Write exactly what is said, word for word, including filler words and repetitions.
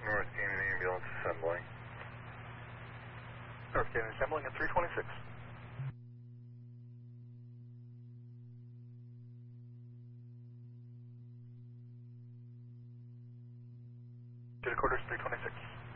North Canyon Ambulance assembling. North Canyon assembling at three twenty-six. Data quarters three twenty-six.